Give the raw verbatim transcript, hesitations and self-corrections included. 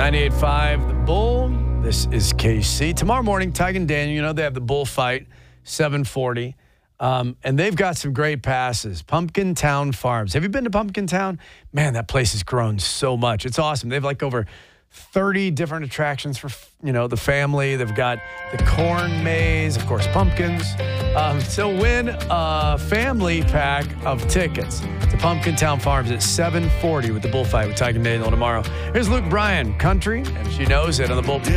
ninety-eight point five, The Bull. This is K C. Tomorrow morning, Tig and Daniel, you know, they have the bullfight, seven forty. Um, and they've got some great passes. Pumpkin Town Farms. Have you been to Pumpkin Town? Man, that place has grown so much. It's awesome. They have like over thirty different attractions for, you know, the family. They've got the corn maze, of course, pumpkins. Um, so win a family pack of tickets to Pumpkin Town Farms at seven forty with the bullfight with Tig and Daniel tomorrow. Here's Luke Bryan, country, and she knows it on the Bull.